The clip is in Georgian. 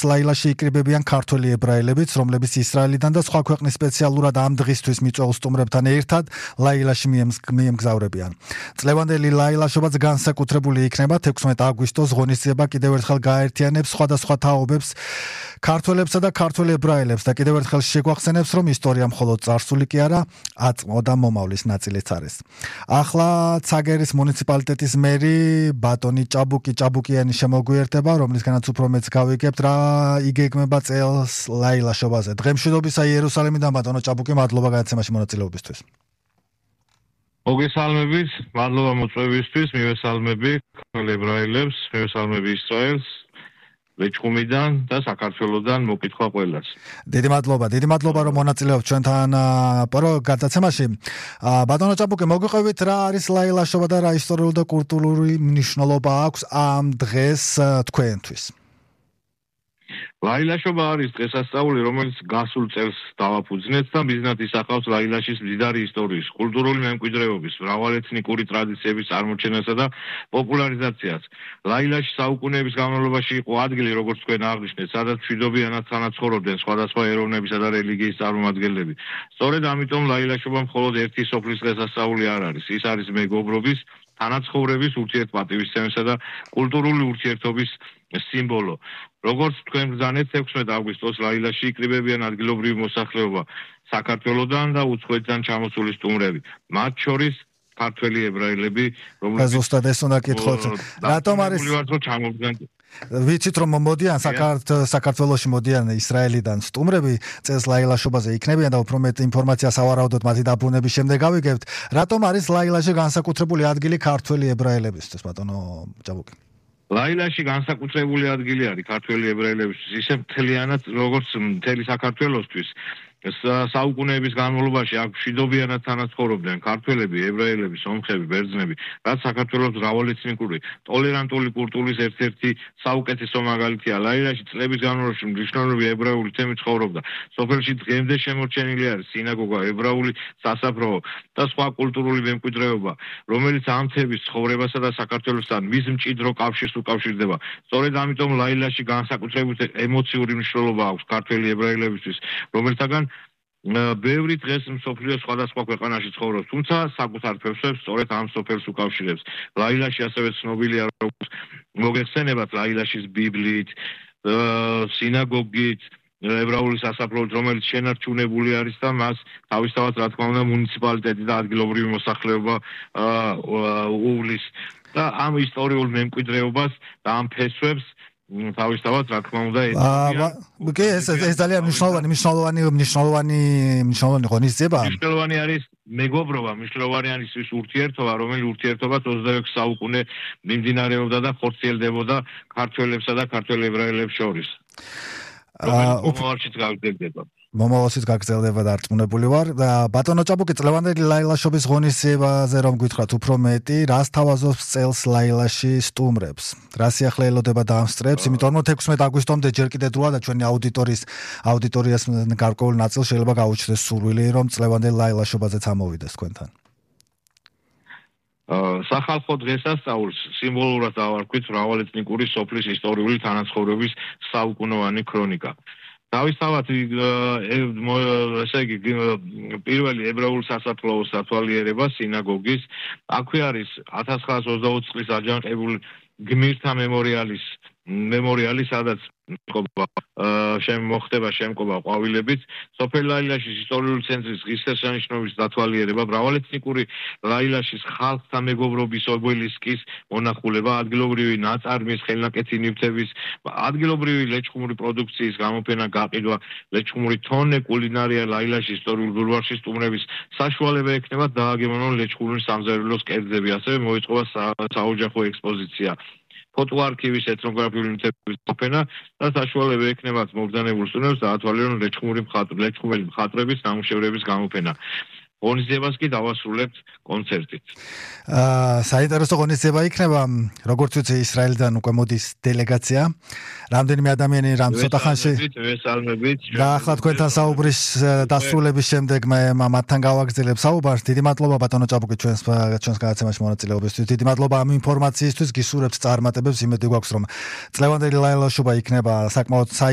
ლაილაში იკრიბებიან ქართველი ებრაელებიც, რომლებიც ისრაელიდან და სხვა ქვეყნის სპეციალურად ამ დღისთვის მიწვეულ სტუმრებთან ერთად ლაილაში მიემგზავრებიან. წლევანდელი ლაილაშობაც განსაკუთრებული იქნება 16 აგვისტოს ღონისძიება კიდევ ერთხელ გააერთიანებს სხვადასხვა თაობებს, ქართველებსა და ქართველ ებრაელებს და კიდევ ერთხელ შეგვახსენებს, რომ ისტორია მხოლოდ წარსული კი არა, აწმყო და მომავლის ნაწილიც არის. ახლა ცაგერის მუნიციპალიტეტის მერი ბატონი ჭაბუკიანი შემოგვიერთება, რომლისგანაც უფრო მეც გავიგებთ რა იგეგმება წელს ლაილაშობაზე. დღემშვიდობისა იერუსალიმიდან ბატონო ჭაბუკი, მადლობა გადაცემაში მონაწილეობისთვის. მოგესალმებით, მადლობა მოწვევისთვის, მივესალმები ქართველ ებრაელებს, მივესალმები ისრაელს. ლეჩხუმიდან და საქართველოსდან მოკითხვა ყველას. დიდი მადლობა რომ მონაწილეობთ ჩვენთან გადაცემაში. ბატონო ჭაბუკი, მოგვიყვებით რა არის ლაილაშობა და რა ისტორიული და კულტურული მნიშვნელობა აქვს ამ დღეს თქვენთვის? ლაილაშობა არის დღესასწაული, რომელიც გასულ წელს დავაფუძნეთ და მიზნად ისახავს ლაილაშის მდიდარი ისტორიის, კულტურული მემკვიდრეობის, მრავალეთნიკური ტრადიციების წარმოჩენასა და პოპულარიზაციას. ლაილაში საუკუნეების განმავლობაში იყო ადგილი, როგორც თქვენ აღნიშნეთ, სადაც მშვიდობიანად თანაცხოვრობდნენ სხვადასხვა ეროვნებისა და რელიგიის წარმომადგენლები. სწორედ ამიტომ ლაილაშობა მხოლოდ ერთი სოფლის დღესასწაული არ არის. ის არის მეგობრობის, თანაცხოვრების, ურთიერთპატივისცემისა და კულტურული ურთიერთობის სიმბოლო. როგორც თქვენ ბრძანეთ 16 აგვისტოს ლაილაში იკრიბებიან ადგილობრივი მოსახლეობა საქართველოსდან და უცხოეთიდან ჩამოსული სტუმრები. მათ შორის ქართველი ებრაელები, რომლებიც ზუსტად ეს უნდა კითხოთ. რატომ არის ვიცით რომ მოდიან საქართველოში მოდიან ისრაელიდან სტუმრები წელს ლაილაშობაზე იქნებიან და უფრო მეტ ინფორმაციას ავარაუდოთ მათი დაბრუნების შემდეგ გავიგებთ. რატომ არის ლაილაში განსაკუთრებული ადგილი ქართველი ებრაელებისთვის, ბატონო ჭაბუკი? ლაილაში განსაკუთრებული ადგილი არის ქართველი ებრაელებისთვის, ისე მთლიანად როგორც მთელი საქართველოსთვის. საუკუნეების განმავლობაში აქ მშვიდობიანად თანაცხოვრობდნენ ქართველები, ებრაელები, სომხები, ბერძნები, რაც საქართველოს მრავალეთნიკური, ტოლერანტული კულტურის ერთ-ერთი საუკეთესო მაგალითია. ლაილაში წლების განმავლობაში მნიშვნელოვანი ებრაული თემი ცხოვრობდა. სოფელში დღემდე შემორჩენილი არის სინაგოგა, ებრაული სასაფლაო და სხვა კულტურული მემკვიდრეობა, რომელიც ამ თემის ცხოვრებასა და საქართველოსთან მის მჭიდრო კავშირს უკავშირდება. სწორედ ამიტომ ლაილაში განსაკუთრებული ემოციური მნიშვნელობა აქვს ქართველი ებრაელებისთვის, რომელთაგან ბევრი დღეს მსოფლიოს სხვადასხვა ქვეყანაში ცხოვრობს, თუმცა საკუთარ ფესვებს სწორედ ამ სოფელს უკავშირებს. ლაილაში ასევე ცნობილია როგორც მოგეხსენებათ ლაილაშის ბიბლიით, სინაგოგით, ებრაული სასაფლაოით, რომელიც შენარჩუნებული არის და მას თავისთავად რა თქმა უნდა მუნიციპალიტეტი და ადგილობრივი მოსახლეობა უვლის და ამ ისტორიულ მემკვიდრეობას და ამ ფესვებს თავისთავად რა თქმა უნდა ეს ძალიან მნიშვნელოვანი ღონისძიება. მნიშვნელოვანი არის მეგობრობა, მნიშვნელოვანი არის ის ურთიერთობა, რომელიც ურთიერთობა 26 საუკუნე მიმდინარეობდა და ხორციელდებოდა ქართველებსა და ქართველ ებრაელებს შორის. მომავალშიც გაგრძელდება და არწმუნებული ვარ. ბატონო ჭაბუკი, წლევანდელი ლაილაშობის ღონისძიებაზე რომ გითხრათ უფრო მეტი, რას თავაზობს წელს ლაილაში სტუმრებს? რა სიახლე ელოდება და ამსწრებს? იმიტომ რომ 16 აგვისტომდე ჯერ კიდევ დროა და ჩვენი აუდიტორიას გარკვეულ ნაწილს შეიძლება გაუჩნდეს სურვილი, რომ წლევანდელ ლაილაშობაზეც ამოვიდეს თქვენთან. სახალხო დღესასწაულს სიმბოლურად დავარქვით მრავალეთნიკური სოფლის ისტორიული თანაცხოვრების საუკუნოვანი ქრონიკა. თავისთავად ესე იგი პირველი ებრაული სასაფლაოს სათვალიერება სინაგოგის აქვე არის 1920 წლის აჯანყებული გმირთა მემორიალი, სადაც მოხდება შემკობა ყვავილებით. სოფელ ლაილაშის ისტორიული ცენტრის ღირსშესანიშნაობის დათვალიერება, მრავალეთნიკური ლაილაშის ხალხთა მეგობრობის ობელისკის მონახულება, ადგილობრივი ნაწარმის ხელნაკეთი ნივთების, ადგილობრივი ლეჩხუმური პროდუქციის გამოფენა, გაყიდვა, ლეჩხუმური თონე, კულინარია, ლაილაშის ისტორიულ ბულვარში სტუმრების საშუალება ექნება დააგემოვნონ ლეჩხუმური სამზარეულოს კერძები, ასევე მოეწყობა საოჯახო ექსპოზიცია. ფოტოარქივის ეთნოგრაფიული ნივთების გამოფენა და საშუალება ექნებათ მობრძანებულ სტუმრებს დაათვალიერონ ლეჩხუმელი მხატვრების ნამუშევრების გამოფენა. ღონისძიებას კი დავასრულებთ კონცერტით. საინტერესო ღონისძიება იქნება, როგორც ვიცი, ისრაელიდან უკვე მოდის დელეგაცია. რამდენიმე ადამიანი რამ ცოტა ხანში და ახლა თქვენთან საუბრის დასრულების შემდეგ მე მათთან გავაგრძელებ საუბარს. დიდი მადლობა ბატონო ჭაბუკი ჩვენს გადაცემაში მონაწილეობისთვის. დიდი მადლობა ამ ინფორმაციისთვის. გისურვებთ წარმატებებს. იმედი გვაქვს რომ წლევანდელი ლაილაშობა იქნება საკმაოდ